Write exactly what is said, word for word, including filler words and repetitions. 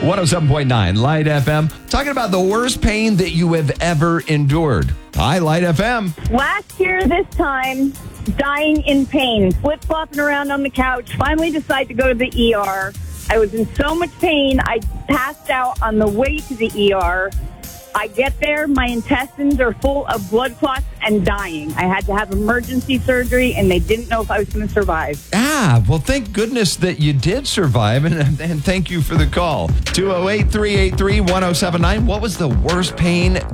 one oh seven point nine Light F M, talking about the worst pain that you have ever endured. Hi, Light F M. Last year, this time, dying in pain, flip-flopping around on the couch, finally decided to go to the E R. I was in so much pain, I passed out on the way to the E R. I get there, my intestines are full of blood clots and dying. I had to have emergency surgery, and they didn't know if I was going to survive. Ah, well, thank goodness that you did survive, and, and thank you for the call. two oh eight, three eight three, one oh seven nine. What was the worst pain